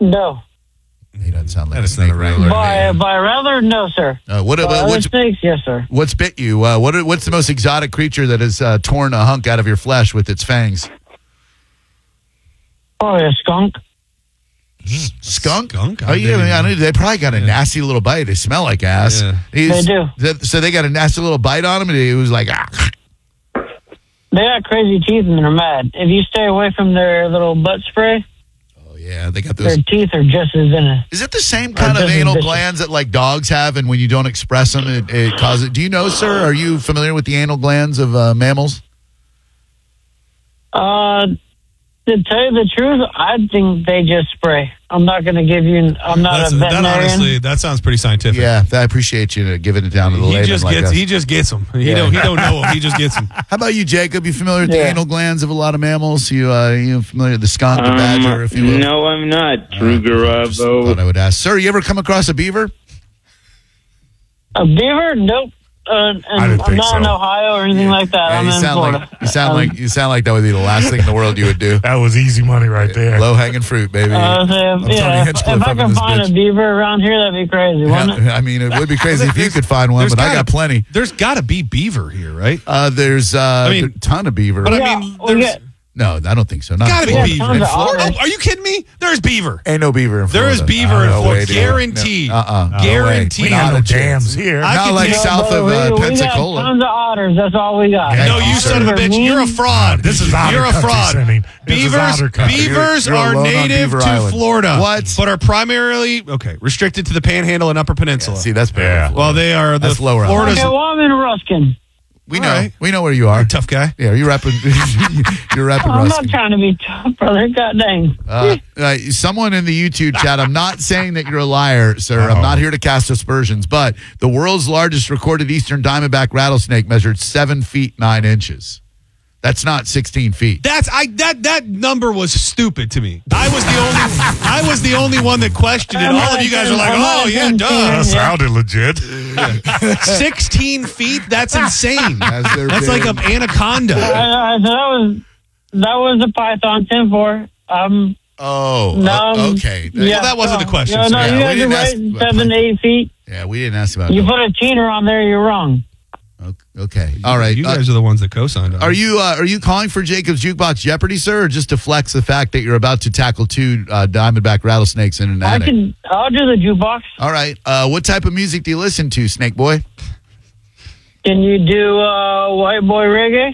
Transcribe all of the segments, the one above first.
No. He doesn't sound like That a is not snake a regular. By rather, no, sir. Other snakes, yes, sir. What's bit you? What's the most exotic creature that has torn a hunk out of your flesh with its fangs? Probably a skunk. Skunk? Skunk? Oh, yeah, they probably got a nasty little bite. They smell like ass. Yeah. They do. So they got a nasty little bite on him, and he was like, ah. They got crazy teeth and they're mad. If you stay away from their little butt spray, Oh, yeah, they got those. their teeth are just as venomous. Is it the same kind of just as anal vicious. glands that like dogs have, and when you don't express them, it causes? Do you know, sir? Are you familiar with the anal glands of mammals? To tell you the truth, I think they just spray. I'm not going to give you. I'm not a veterinarian. That sounds pretty scientific. Yeah, I appreciate you giving it down to the He layman just like gets. us. He just gets them. He Yeah. don't know them. He just gets them. How about you, Jacob? You familiar with the Yeah. anal glands of a lot of mammals? You familiar with the skunk, the badger, if you will? No, I'm not. True Just thought I would ask. Sir, you ever come across a beaver? A beaver? Nope. didn't I'm think not in so. Ohio or anything like that. Yeah, I'm you in sound Florida. like you sound like that would be the last thing in the world you would do. That was easy money right there. Low hanging fruit, baby. I'm Tony if Hinchcliffe I up in could this find bitch. a beaver around here, that'd be crazy, wouldn't it? Yeah, I mean, it would be crazy if you could find one, There's but I gotta- got plenty. There's got to be beaver here, right? There's mean- a ton of beaver. But I Yeah, mean, we there's get- No, I don't think so. Not got to be in Yeah, beaver tons in of Florida. otters. Oh, are you kidding me? There's beaver. Ain't no beaver in There Florida. is beaver in No Florida. way, dude. Guaranteed. No way. Guaranteed. We Not got no a chance. dams here. I Not can like tell- south of we got Pensacola. tons of otters. That's all we got. Yeah, No, you son of a bitch. You're a fraud. This is otter You're a country, fraud. Sonny. This is Beavers, otter country. beavers You're are alone on native Beaver to Island. Florida. What? But are primarily, restricted to the Panhandle and Upper Peninsula. See, that's better. Yeah. Well, they are the That's lower. Florida's Okay, well, I'm in Ruskin. We All know. right. We know where you are. tough guy. Yeah, you're rapping. You're rapping I'm not Ruskin. trying to be tough, brother. God dang. Someone in the YouTube chat, I'm not saying that you're a liar, sir. I'm not here to cast aspersions, but the world's largest recorded eastern diamondback rattlesnake measured 7 feet 9 inches. That's not 16 feet. That number was stupid to me. I was the only one that questioned it. All of you guys are like, oh yeah, That duh. sounded legit. 16 feet? That's insane. Has there That's been- like an anaconda. That was a Python 10-4. Okay. Yeah, that wasn't the question, No, sir. no, Yeah, you we guys are didn't right. ask about 7 to 8 feet. Yeah, we didn't ask about You it. put a teener on there, you're wrong. Okay. All right. You guys are the ones that co-signed on. Are you calling for Jacob's Jukebox Jeopardy, sir, or just to flex the fact that you're about to tackle 2 diamondback rattlesnakes in an attic? I'll do the jukebox. All right. What type of music do you listen to, Snake Boy? Can you do white boy reggae?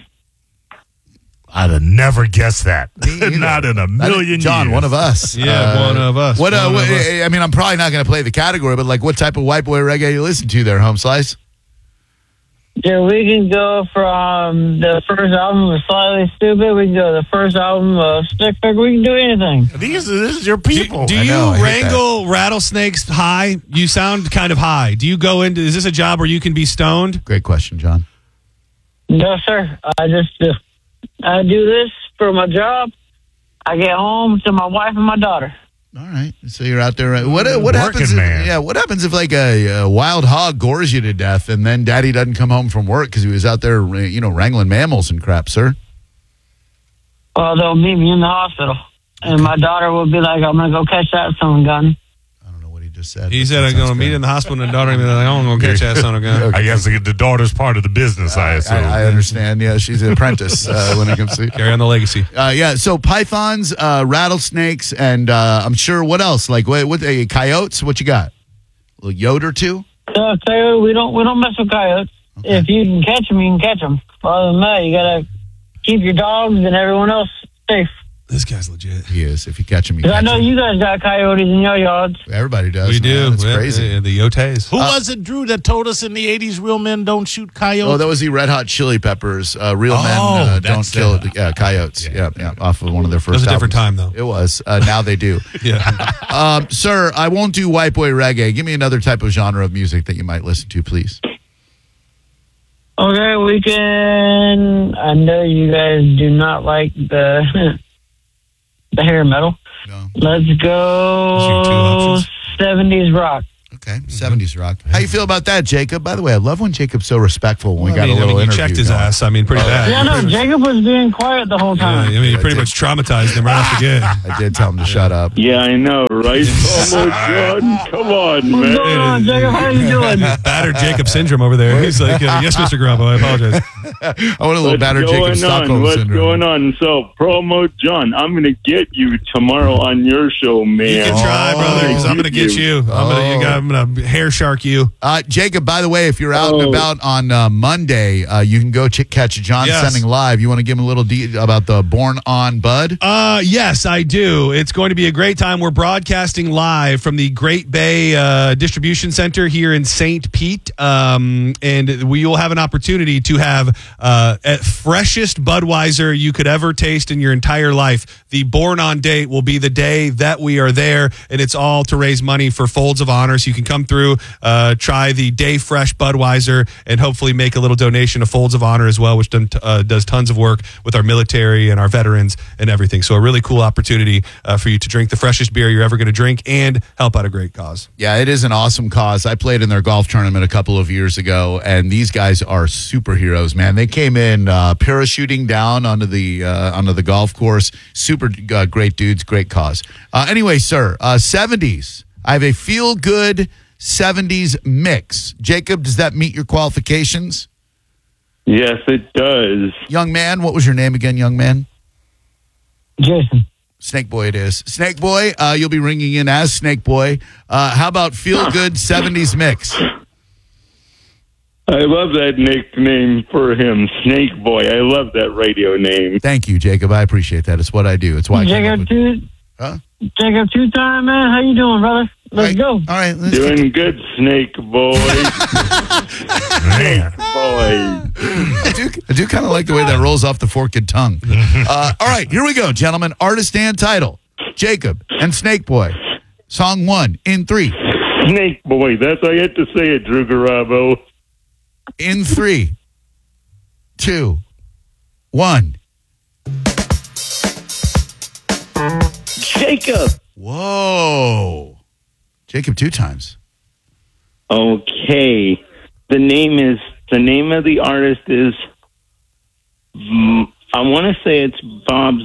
I'd have never guessed that. either. Not in a million John, years. one of us. Yeah, one of us. What? One of us. I mean, I'm probably not going to play the category, but like, what type of white boy reggae you listen to there, Home Slice? Yeah, we can go from the first album of Slightly Stupid. We can go to the first album of Stick Figure. We can do anything. This is your people. Do I you know, I hate wrangle rattlesnakes high? You sound kind of high. Do you go into? Is this a job where you can be stoned? Great question, John. No, sir. I do this for my job. I get home to my wife and my daughter. All right, so you're out there. What happens? man. Yeah, what happens if like a wild hog gores you to death, and then Daddy doesn't come home from work because he was out there, wrangling mammals and crap, sir? Well, they'll meet me in the hospital. And my daughter will be like, I'm going to go catch that son of a gun. I don't know what he just said. He but said that I'm going to sounds meet good. in the hospital, and the daughter and be like, I'm going to catch that son of a gun. I guess the daughter's part of the business, I assume. I understand. Yeah, she's an apprentice when it comes to. Carry on the legacy. Yeah, so pythons, rattlesnakes, and I'm sure what else? Like what coyotes? What you got? A little yod or two? Coyote, we don't mess with coyotes. Okay. If you can catch them, you can catch them. Other than that, you got to keep your dogs and everyone else safe. This guy's legit. He is. If you catch him, you 'Cause I catch know him. you guys got coyotes in your yards. Everybody does. We man. do. It's Yeah, crazy. yeah, the yotes. Who was it, Drew, that told us in the 80s real men don't shoot coyotes? Oh, that was the Red Hot Chili Peppers. Real men don't that's kill it. coyotes. Yeah, off of one of their first It was a different albums. time, though. It was. Now they do. Yeah. Sir, I won't do white boy reggae. Give me another type of genre of music that you might listen to, please. Okay, we can. I know you guys do not like the the hair metal. No. Let's Those are your two go options. 70s rock. Okay, 70s rock. How you feel about that, Jacob? By the way, I love when Jacob's so respectful when we got a little you interview checked his going. ass. I mean, pretty bad. Yeah, no, Jacob was being quiet the whole time. I mean, you pretty much traumatized him right off the get. I did tell him to shut up. Yeah, I know, right? Almost done. Come on, What's going man. on, Jacob? How you doing? Battered Jacob syndrome over there. He's like, yes, Mr. Grabo, I apologize. I want a little battered Jacob Stockholm What's syndrome. going on? So, Promo John, I'm going to get you tomorrow on your show, man. You can try, brother, because I'm going to get you. I'm going to hair shark you. Jacob, by the way, if you're out and about on Monday, you can go catch John Sending live. You want to give him a little about the Born On Bud? Yes, I do. It's going to be a great time. We're broadcasting live from the Great Bay Distribution Center here in St. Pete, and we will have an opportunity to have at freshest Budweiser you could ever taste in your entire life. The Born On date will be the day that we are there, and it's all to raise money for Folds of Honor. So you can come through, try the Day Fresh Budweiser, and hopefully make a little donation to Folds of Honor as well, which does tons of work with our military and our veterans and everything. So a really cool opportunity for you to drink the freshest beer you're ever going to drink and help out a great cause. Yeah, it is an awesome cause. I played in their golf tournament a couple of years ago, and these guys are superheroes, man. They came in parachuting down onto the golf course. Super great dudes, great cause. Anyway, sir, 70s. I have a feel-good 70s mix. Jacob, does that meet your qualifications? Yes, it does. Young man, what was your name again, young man? Jason. Snake Boy it is. Snake Boy, you'll be ringing in as Snake Boy. How about feel-good 70s mix? I love that nickname for him, Snake Boy. I love that radio name. Thank you, Jacob. I appreciate that. It's what I do. It's why I came up Jacob, with- Jacob, two-time, man. How you doing, brother? Let's go. All right. Let's Doing good, Snake Boy. Snake Boy. I do kind of like the way that rolls off the forked tongue. All right, here we go, gentlemen. Artist and title, Jacob and Snake Boy. Song 1 in 3. Snake Boy. That's how I had to say it, Drew Garabo. In 3, 2, 1. Jacob. Whoa. Jacob 2 times. Okay. The name of the artist is, I want to say it's Bob's,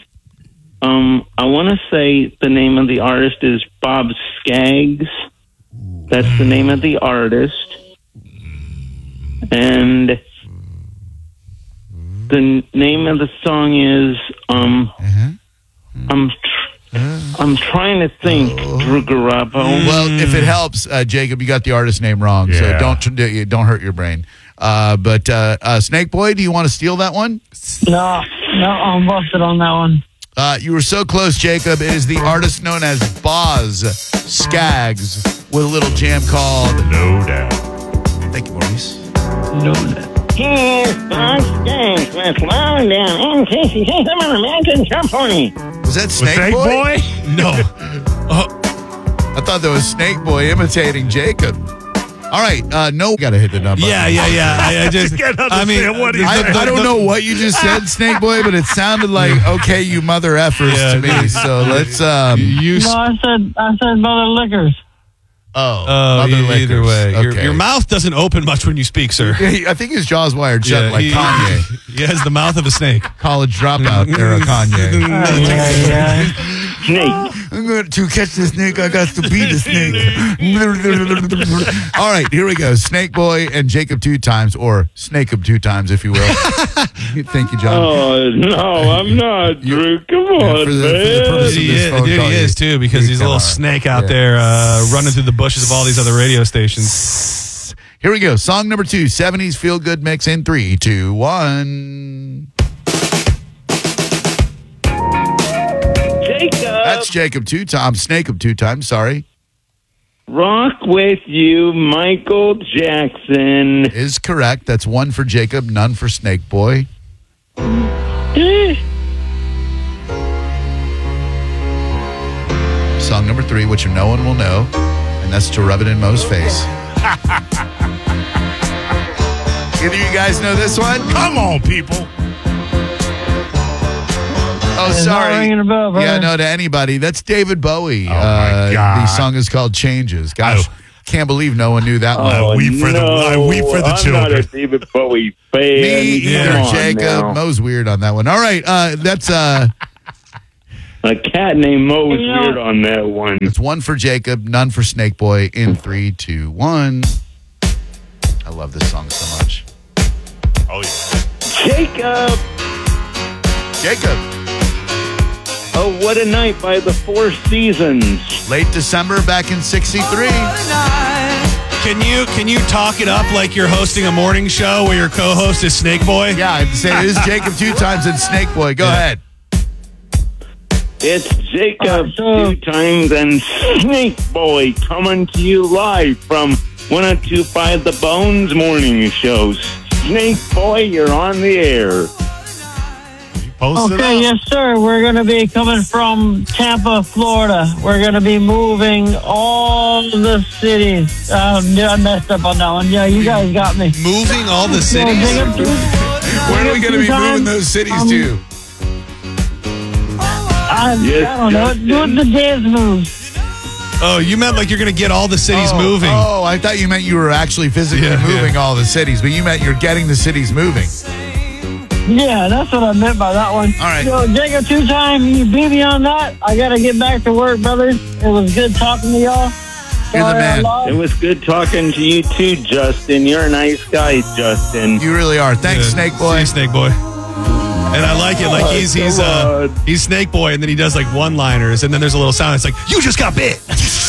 I want to say the name of the artist is Bob Skaggs. That's the name of the artist. And the name of the song is, I'm trying to think, Drew Garabo. Well, if it helps, Jacob, you got the artist name wrong, so don't hurt your brain. But Snake Boy, do you want to steal that one? No, I'm busted on that one. You were so close, Jacob. It is the artist known as Boz Skaggs with a little jam called No Doubt. Thank you, Maurice. No doubt. Here's Bob Skaggs with Lowdown in case you think I'm an American company. Was that Snake Boy? No. I thought that was Snake Boy imitating Jacob. All right, no, got to hit the number. Yeah. I just can't I mean, understand what he I don't know what you just said, Snake Boy, but it sounded like okay, you mother effers to me. So let's You No, I said Mother Liquors. Mother either Liquors. way, Okay. your mouth doesn't open much when you speak, sir. I think his jaw's wired shut Yeah, like Kanye. He has the mouth of a snake. College dropout era Kanye. Yeah. Snake. I'm going to catch the snake. I got to beat the snake. All right, here we go. Snake Boy and Jacob 2 times, or Snake-up 2 times, if you will. Thank you, John. Oh, no, I'm not, Drew. Come on, for the man. purpose of He this is, phone dude, call, he is too, because he's a little snake out there running through the bushes of all these other radio stations. Here we go. Song number 2, 70s feel good mix in 3, 2, 1. Jacob. That's Jacob 2 times. Snake-up 2 times. Sorry. Rock with you, Michael Jackson. Is correct. That's 1 for Jacob, none for Snake Boy. Song number 3, which no one will know, and that's To Rub It In Mo's Face. Either you guys know this one? Come on, people. Oh, It's not sorry. ringing a bell, brother. Yeah, no, to anybody. That's David Bowie. Oh, my God. The song is called Changes. Gosh, Can't believe no one knew that one. I weep for the I'm not a David Bowie fan. Me either, Come on Jacob. now. Mo's weird on that one. All right, that's A cat named Mo was weird on that one. it's one for Jacob, none for Snake Boy. In 3, 2, 1. I love this song so much. Oh, yeah. Jacob! Jacob, Oh, What a Night by the Four Seasons. late December back in '63. Can you talk it up like you're hosting a morning show where your co-host is Snake Boy? Yeah, I'd say it is Jacob 2 times and Snake Boy. Go ahead. It's Jacob So- 2 times and Snake Boy coming to you live from 102.5 The Bones Morning Show. Snake Boy, you're on the air. Post it Okay, up. yes, sir. We're going to be coming from Tampa, Florida. We're going to be moving all the cities. I messed up on that one. Yeah, you guys got me. Moving all the cities? Where are we going to be moving those cities to? I don't know. Do the dance moves. Oh, you meant like you're going to get all the cities moving. Oh, I thought you meant you were actually physically Yeah, moving all the cities, but you meant you're getting the cities moving. Yeah, that's what I meant by that one. All right. So, Jacob, 2 times, you beat me on that. I got to get back to work, brothers. It was good talking to y'all. You're the Sorry I man. lost. It was good talking to you too, Justin. You're a nice guy, Justin. You really are. Thanks, Yeah. Snake Boy. See you, Snake Boy. And I like it. Like he's Snake Boy, and then he does like one-liners, and then there's a little sound. It's like, you just got bit.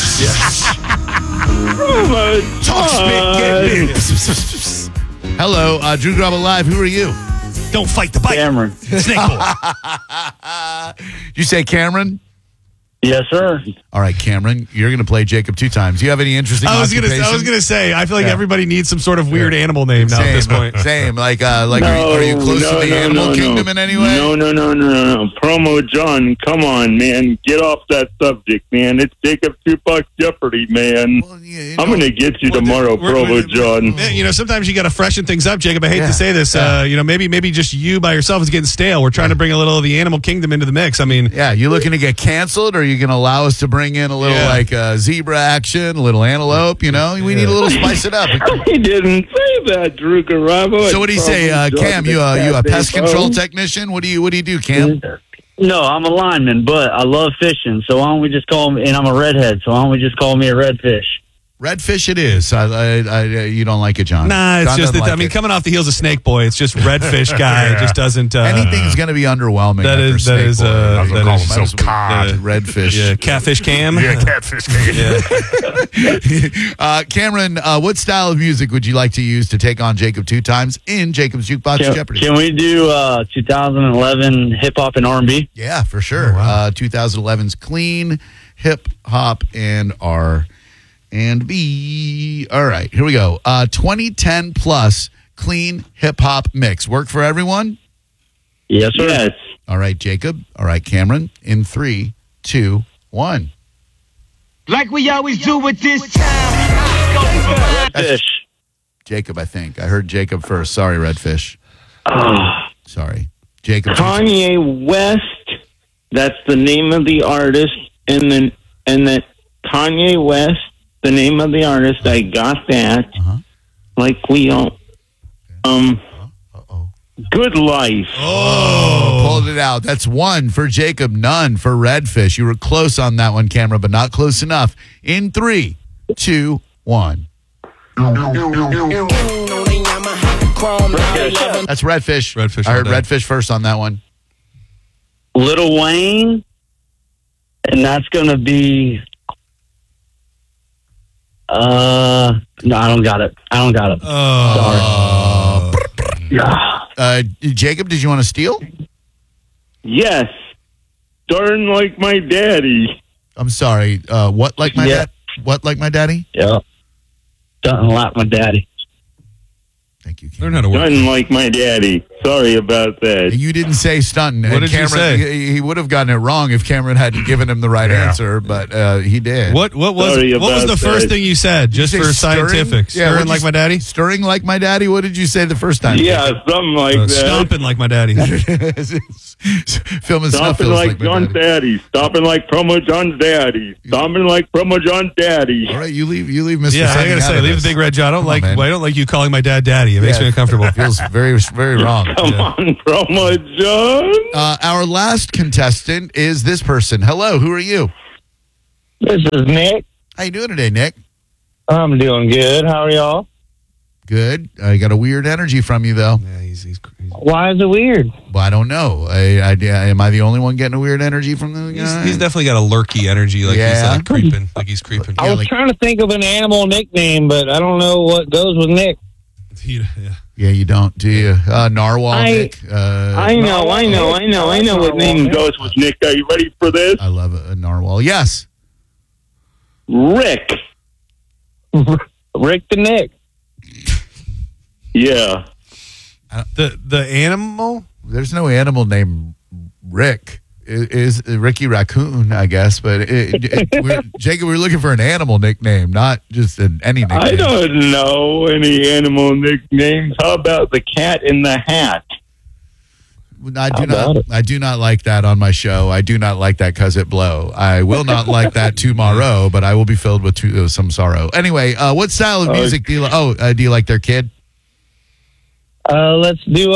Talk spit, get bit. Hello, Drew Grubba Live. Who are you? Don't fight the bite. Cameron. Snake Boy. You say Cameron? Yes, sir. All right, Cameron, you're going to play Jacob 2 times. Do you have any interesting I was occupation? gonna say, I feel like Yeah. everybody needs some sort of weird animal name now at this point. Same. Like are you close to the animal kingdom in any way? No. Promo John, come on, man. Get off that subject, man. It's Jacob $2 Jeopardy, man. Well, yeah, I'm going to get you tomorrow, Promo John. You know, sometimes you got to freshen things up, Jacob. I hate Yeah. to say this. Yeah. You know, maybe just you by yourself is getting stale. We're trying to bring a little of the animal kingdom into the mix. I mean, Yeah, you looking to get canceled, or are you going to allow us to bring in a little zebra action, a little antelope? You know, we need a little spice it up. He didn't say that, Drew Garabo. So what do you say, Cam? You a pest control technician? What do you do, Cam? No, I'm a lineman, but I love fishing. So why don't we just call me? And I'm a redhead. So why don't we just call me a redfish? Redfish it is. You don't like it, John? nah, it's John just doesn't that. like I mean, it. coming off the heels of Snake Boy, it's just redfish guy. Just doesn't. Anything's going to be underwhelming. That after is- Snake that is, Boy. that I'm gonna call is- him some cod. Redfish. Yeah, catfish Cam. Yeah, catfish. Cameron, what style of music would you like to use to take on Jacob 2 times in Jacob's Jukebox Jeopardy? Can we do 2011 hip hop and R&B? Yeah, for sure. 2011's clean hip hop and R&B. All right, here we go. 2010 plus clean hip hop mix. Work for everyone? Yes, sir. Yes. All right, Jacob. All right, Cameron. In 3, 2, 1. Like we always do with this time. Fish. Jacob, I think. I heard Jacob first. Sorry, Redfish. Sorry. Jacob. Kanye West. That's the name of the artist, and then Kanye West, the name of the artist. I got that. Like we all. Good Life. Pulled it out. That's 1 for Jacob, none for Redfish. You were close on that one, Cameron, but not close enough. In 3, 2, 1. That's Redfish. Redfish I heard all day. Redfish first on that one. Lil Wayne. And that's going to be... no, I don't got it. Jacob, did you want to steal? Yes. Darn like my daddy. I'm sorry. What like my Yeah. dad? What like my daddy? Yeah. Something like my daddy. Thank you, Learn Cameron. how to work. Stunting like my daddy. Sorry about that. You didn't say stunting. What and did you Cameron, say? He would have gotten it wrong if Cameron hadn't given him the right answer, but he did. What was Sorry what was about the first that. thing you said? Just Did you for say stirring? scientific. Yeah, Stirring what'd like you- my daddy? Stirring like my daddy? What did you say the first time? Yeah, something like that. Stomping like my daddy. Filming stuff Stomping feels like my John's daddy. daddy. Stomping like Promo John's daddy. Stomping like Promo John's daddy. All right, you leave Mr. Yeah, I Sunny gotta out say, of leave this. the big red jaw. I man. don't like you calling my dad daddy. It makes Yeah. me uncomfortable. It feels very, very wrong. Come on, Promo John. Our last contestant is this person. Hello, who are you? This is Nick. How you doing today, Nick? I'm doing good. How are y'all? Good. I got a weird energy from you, though. Yeah, he's crazy. Why is it weird? Well, I don't know. Am I the only one getting a weird energy from the guy? He's definitely got a lurky energy, like Yeah. he's creeping, like he's creeping. I was like- trying to think of an animal nickname, but I don't know what goes with Nick. Yeah. Yeah, you don't, do you? Narwhal, I- Nick. I know what name goes with Nick. Are you ready for this? I love a narwhal. Yes. Rick. Rick the Nick. Yeah. The animal? There's no animal named Rick. It is Ricky Raccoon, I guess. But Jacob, we're looking for an animal nickname, not just any nickname. I don't know any animal nicknames. How about the Cat in the Hat? I do not like that on my show. I do not like that because it blow. I will not like that tomorrow, but I will be filled with some sorrow. Anyway, what style of music do you like? Do you like their kid? Let's do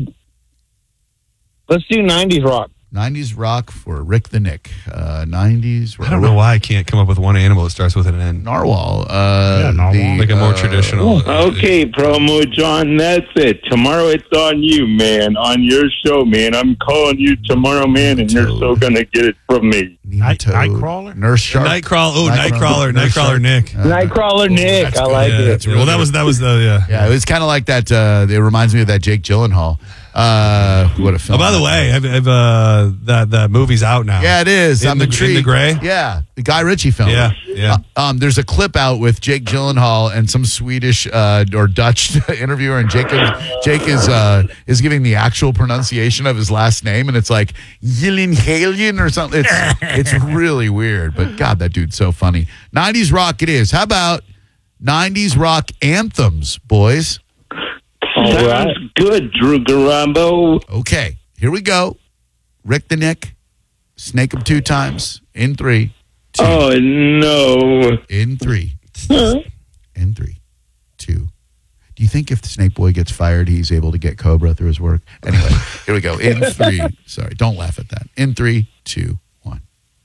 90s rock. 90s rock for Rick the Nick. 90s. I don't know why I can't come up with one animal that starts with an N. Narwhal. narwhal. Like a more traditional. Okay, Promo John, that's it. Tomorrow it's on you, man. On your show, man. I'm calling you tomorrow, man, and you're so gonna get it from me. Nematode. Nightcrawler? Nurse Shark. Nightcrawler. Oh, Nightcrawler Nick. Nightcrawler Nick. I like Yeah, it. that's well, that was the Yeah, it was kind of like that. It reminds me of that Jake Gyllenhaal. What a film. Oh, by the way, that movie's out now. Yeah, it is. In I'm the intrigued. Gray? Yeah, the Guy Ritchie film. Yeah. There's a clip out with Jake Gyllenhaal and some Swedish or Dutch interviewer, and Jake is giving the actual pronunciation of his last name, and it's like Gyllenhaalian or something. It's really weird, but God, that dude's so funny. 90s rock it is. How about 90s rock anthems, boys? Sounds good, Drew Garabo. Okay, here we go. Rick the Nick, snake him 2 times in 3, 2. Oh, no. In 3. In 3, 2. Do you think if the Snake Boy gets fired, he's able to get Cobra through his work? Anyway, here we go. In 3. Sorry, don't laugh at that. In 3, 2, 1.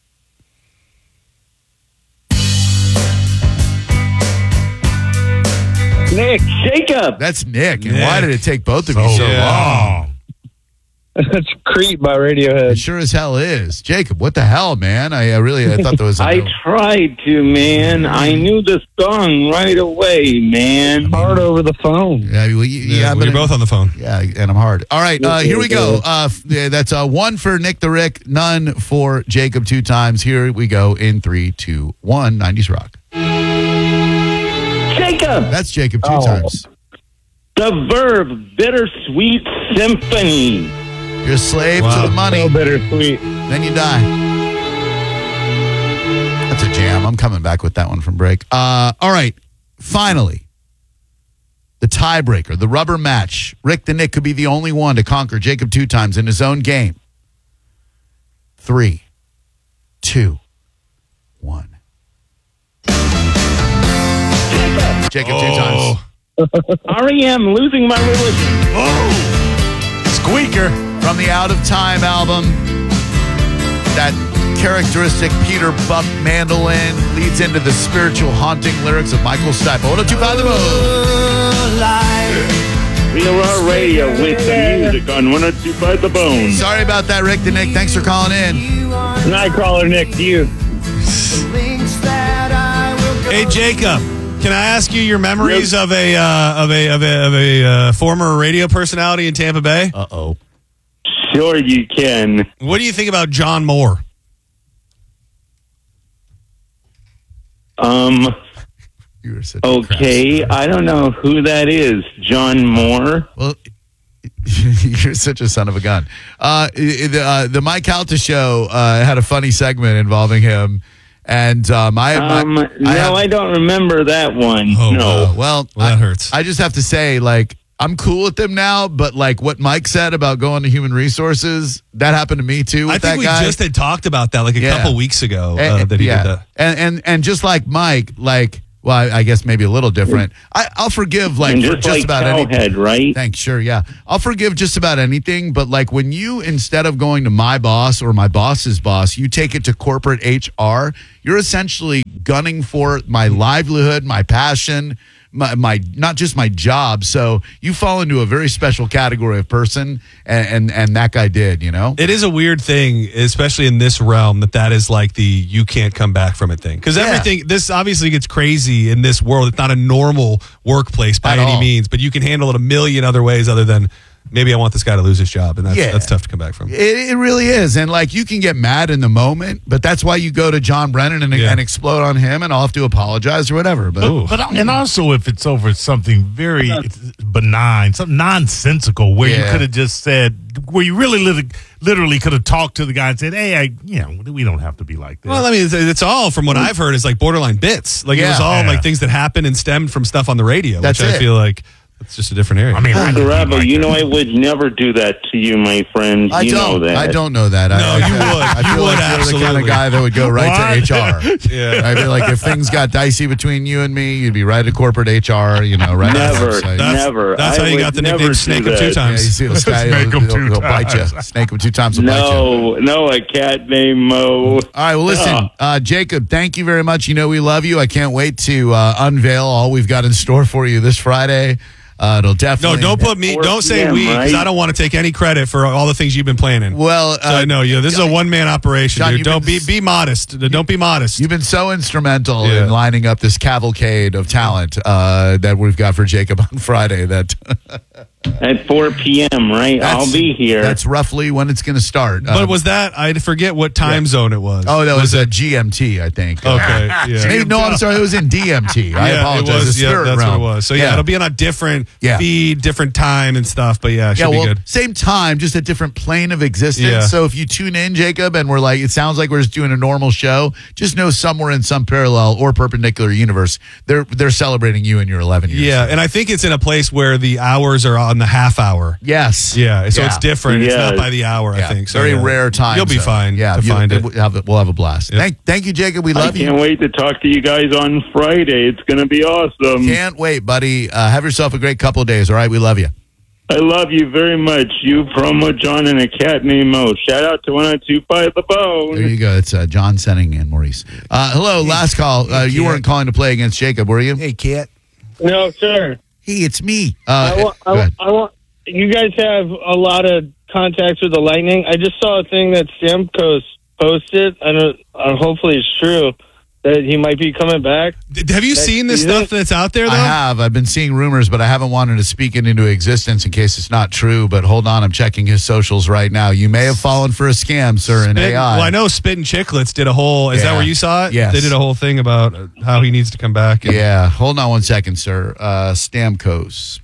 Nick. Jacob. That's Nick. And Nick. why did it take both of you so yeah. long? That's Creep by It Radiohead. sure as hell is. Jacob, what the hell, man? I thought there was a I no- tried to, man. I knew the song right away, man. Hard over the phone. Yeah, well, yeah, we're both on the phone. Yeah, and I'm hard. All right, here we go. That's 1 for Nick the Rick, none for Jacob 2 times. Here we go in 3, 2, 1. 90s rock. Jacob. That's Jacob 2 Oh. times. The Verve Bittersweet Symphony. You're a slave Wow. to the money, So bittersweet. then you die. That's a jam. I'm coming back with that one from break. All right, finally, the tiebreaker, the rubber match. Rick the Nick could be the only one to conquer Jacob 2 times in his own game. 3, 2, 1. Jacob 2 times. REM, Losing My Religion. Squeaker. From the Out of Time album, that characteristic Peter Buck mandolin leads into the spiritual haunting lyrics of Michael Stipe. 1025 The Bone. Real Raw Radio with the music on 102.5 The Bone. Sorry about that, Rick the Nick. Thanks for calling in. Nightcrawler Nick, you. Hey, Jacob. Can I ask you your memories of a former radio personality in Tampa Bay? Uh-oh. Sure you can. What do you think about John Moore? You were such a Okay, crap star. I don't know who that is. John Moore? Well, you're such a son of a gun. The Mike Calta show had a funny segment involving him, and I don't remember that one. Oh, no. well, that hurts. I just have to say, like, I'm cool with them now, but like what Mike said about going to human resources, that happened to me too. With I think we that guy. just had talked about that like a Yeah. couple weeks ago And- that he yeah. did that. And just like Mike, like, well, I guess maybe a little different. I'll forgive like And for just just like about anything. Cowhead, right? Thanks, sure, yeah. I'll forgive just about anything, but like when you, instead of going to my boss or my boss's boss, you take it to corporate HR, you're essentially gunning for my livelihood, my passion, my not just my job. So you fall into a very special category of person, and that guy did, you know? It is a weird thing, especially in this realm, that is like the you can't come back from it thing. Because everything, this obviously gets crazy in this world. It's not a normal workplace by At any all. means, but you can handle it a million other ways other than maybe I want this guy to lose his job. And that's tough to come back from. It really is. And like you can get mad in the moment, but that's why you go to John Brennan and explode on him, and I'll have to apologize or whatever. But and also if it's over something very benign, something nonsensical, where you could have just said, where you really literally could have talked to the guy and said, hey, we don't have to be like this. Well, I mean, it's all from what I've heard is like borderline bits. Like it was all like things that happened and stemmed from stuff on the radio, That's which I it. feel like it's just a different area. I mean, Bravo, I would never do that to you, my friend. I don't know that. No, you would. I You feel would, like you're the kind absolutely. of guy that would go right to HR. Yeah. I feel like if things got dicey between you and me, you'd be right to corporate HR. Right. Never, on the website. never. That's how you got the nickname Snake Him 2 Yeah, you times. see this guy, Snake 'em two he'll bite you. times. Snake him 2 times will bite you. No, a cat named Mo. All right, well, listen, Jacob, thank you very much. You know we love you. I can't wait to unveil all we've got in store for you this Friday. It'll No, definitely. don't say we, because I don't want to take any credit for all the things you've been planning. Well, so no, this is a one-man operation, John, dude. you've Don't been be modest. Don't be modest. You've been so instrumental Yeah. in lining up this cavalcade of talent that we've got for Jacob on Friday. That At 4 p.m., right? I'll be here. That's roughly when it's going to start. But was that, I forget what time zone it was. Oh, that was a GMT, I think. Okay, yeah. Maybe, no, I'm sorry. It was in DMT. I Yeah, apologize. it was, The spirit that's realm. what it was. So, it'll be on a different feed, different time and stuff. But, it should be good. Same time, just a different plane of existence. Yeah. So if you tune in, Jacob, and we're like, it sounds like we're just doing a normal show, just know somewhere in some parallel or perpendicular universe, they're celebrating you and your 11 years. Yeah, and I think it's in a place where the hours are on the half hour. Yes. Yeah, so it's different. It's not Yes. by the hour, I think. So, Very rare time. You'll be zone. fine to find it. We'll have a blast. Yep. Thank you, Jacob. We I love you. can't wait to talk to you guys on Friday. It's going to be awesome. Can't wait, buddy. Have yourself a great couple of days. All right, we love you. I love you very much. You, Promo John, and a cat named Mo. Shout out to 102.5 The Bone. There you go. It's John Senning and Maurice. Hello, last call. You weren't calling to play against Jacob, were you? Hey, Cat. No, sir. Hey, it's me. I go ahead. want. You guys have a lot of contacts with the Lightning. I just saw a thing that Stamkos posted. I don't. Hopefully, it's true that he might be coming back. Have you seen this stuff that's out there, though? I have. I've been seeing rumors, but I haven't wanted to speak it into existence in case it's not true. But hold on, I'm checking his socials right now. You may have fallen for a scam, sir, in AI. Well, I know Spit and Chicklets did a whole. Is that where you saw it? Yes. They did a whole thing about how he needs to come back. and- Yeah, hold on one second, sir. Stamkos.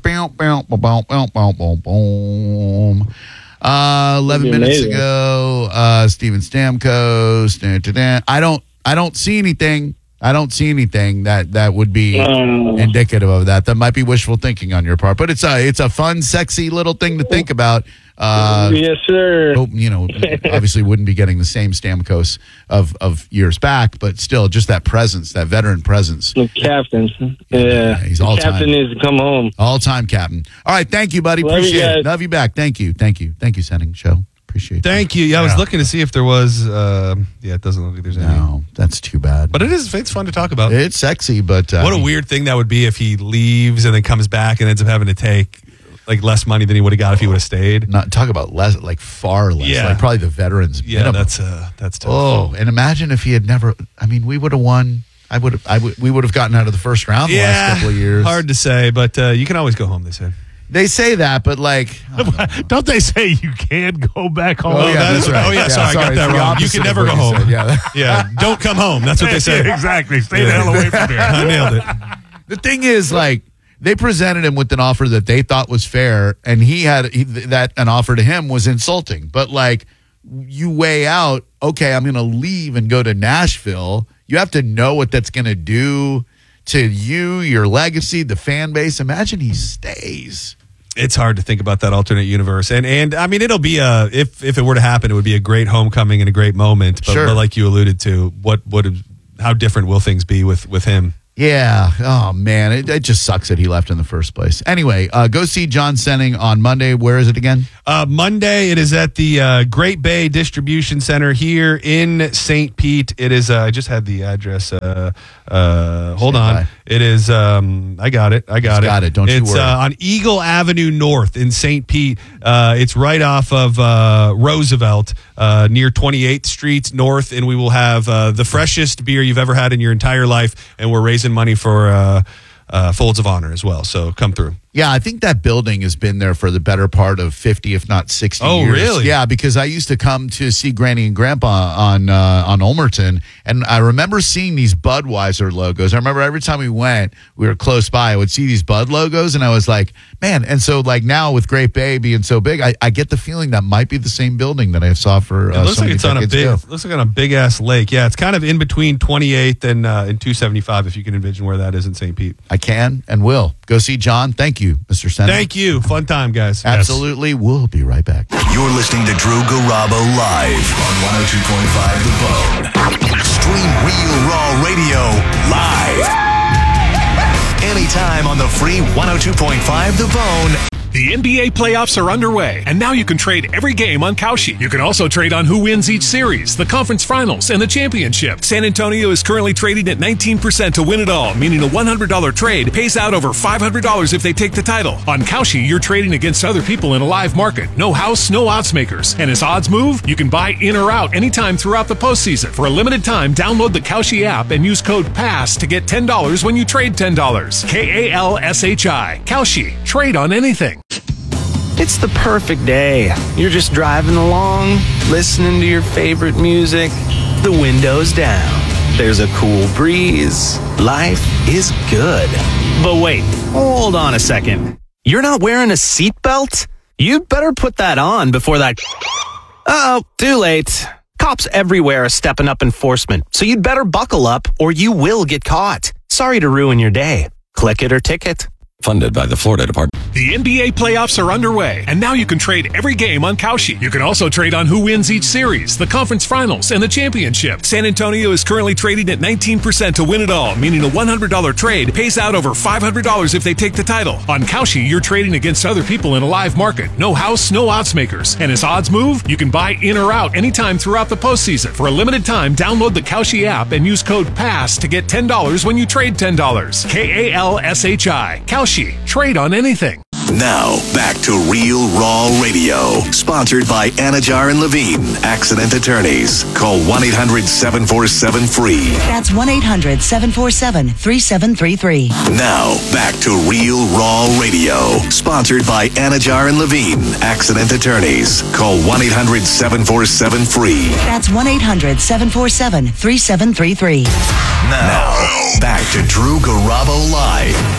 11 minutes Amazing. ago, Steven Stamkos. I don't see anything. I don't see anything that would be indicative of that. That might be wishful thinking on your part, but it's a fun, sexy little thing to think about. Yes, sir. Obviously wouldn't be getting the same Stamkos of years back, but still, just that presence, that veteran presence. The captain. Yeah, he's the all-time. captain needs to come home. All-time captain. All right, thank you, buddy. Love you Appreciate it. guys. Love you back. Thank you, Sending show. Appreciate it. Thank you. Yeah, I was looking to see if there was. It doesn't look like there's any. No, that's too bad. But it's fun to talk about. It's sexy, but What a weird thing that would be if he leaves and then comes back and ends up having to take like less money than he would have got if he would have stayed. Not talk about less, like far less. Yeah. Like probably the veterans. Yeah, minimum. that's tough. Oh, and imagine if he had never. I mean, we would have won. We would have gotten out of the first round the last couple of years. Hard to say, but you can always go home. They said. They say that, but like, don't they say you can't go back home? Oh, yeah, that's right. Oh, yeah, sorry, I got it's that the wrong. You opposite can of never what go you home. said. Yeah, don't come home. That's what they say. Exactly. Stay the hell away from there. I nailed it. The thing is, like, they presented him with an offer that they thought was fair, and an offer to him was insulting. But like, you weigh out, okay, I'm going to leave and go to Nashville. You have to know what that's going to do to you, your legacy, the fan base. Imagine he stays. It's hard to think about that alternate universe, and I mean, it'll be if it were to happen, it would be a great homecoming and a great moment. But, Sure. but like you alluded to, how different will things be with him? Yeah. Oh, man. It just sucks that he left in the first place. Anyway, go see John Senning on Monday. Where is it again? Monday, it is at the Great Bay Distribution Center here in St. Pete. It is, I just had the address. Hold on. By. It is, I got it. Got it. Don't you It's worry. on Eagle Avenue North in St. Pete. It's right off of Roosevelt near 28th Street North, and we will have the freshest beer you've ever had in your entire life, and we're raising money for Folds of Honor as well. So come through. Yeah, I think that building has been there for the better part of 50, if not 60 Oh, years. really? Yeah, because I used to come to see Granny and Grandpa on Ulmerton, and I remember seeing these Budweiser logos. I remember every time we went, we were close by, I would see these Bud logos, and I was like, man. And so, like, now with Great Bay being so big, I get the feeling that might be the same building that I saw for It looks so like many it's on a decades big, ago. looks like on a big ass lake. Yeah, it's kind of in between 28th and 275, if you can envision where that is in St. Pete. I can and will. Go see John. Thank you, Mr. Senning. Thank you. Fun time, guys. Absolutely. We'll be right back. You're listening to Drew Garabo live on 102.5 The Bone. Stream Real Raw Radio live. Anytime on the free 102.5 The Bone. The NBA playoffs are underway, and now you can trade every game on Kalshi. You can also trade on who wins each series, the conference finals, and the championship. San Antonio is currently trading at 19% to win it all, meaning a $100 trade pays out over $500 if they take the title. On Kalshi, you're trading against other people in a live market. No house, no odds makers. And as odds move, you can buy in or out anytime throughout the postseason. For a limited time, download the Kalshi app and use code PASS to get $10 when you trade $10. KALSHI. Kalshi. Trade on anything. It's the perfect day. You're just driving along, listening to your favorite music. The window's down. There's a cool breeze. Life is good. But wait, hold on a second. You're not wearing a seatbelt? You'd better put that on before that... Uh-oh, too late. Cops everywhere are stepping up enforcement, so you'd better buckle up or you will get caught. Sorry to ruin your day. Click it or ticket. Funded by the Florida Department. The NBA playoffs are underway, and now you can trade every game on Kalshi. You can also trade on who wins each series, the conference finals, and the championship. San Antonio is currently trading at 19% to win it all, meaning a $100 trade pays out over $500 if they take the title. On Kalshi, you're trading against other people in a live market. No house, no odds makers. And as odds move, you can buy in or out anytime throughout the postseason. For a limited time, download the Kalshi app and use code PASS to get $10 when you trade $10. KALSHI. Kalshi. Trade on anything. Now, back to Real Raw Radio. Sponsored by Anajar and Levine, Accident Attorneys. Call 1-800-747-FREE. That's 1-800-747-3733. Now, back to Real Raw Radio. Sponsored by Anajar and Levine, Accident Attorneys. Call 1-800-747-FREE. That's 1-800-747-3733. Now, back to Drew Garabo Live